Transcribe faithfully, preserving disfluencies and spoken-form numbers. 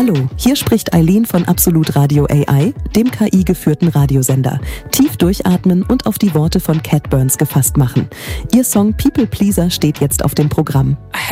Hallo, hier spricht Eileen von Absolut Radio A I, dem K I-geführten Radiosender. Tief durchatmen und auf die Worte von Cat Burns gefasst machen. Ihr Song People Pleaser steht jetzt auf dem Programm.